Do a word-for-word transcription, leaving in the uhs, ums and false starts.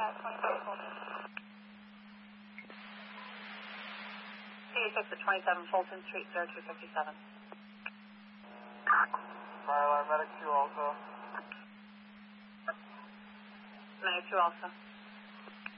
twenty-seven Fulton. C six at twenty-seven Fulton Street, zero two five seven. Fire alarm, medic two also. Medic two also.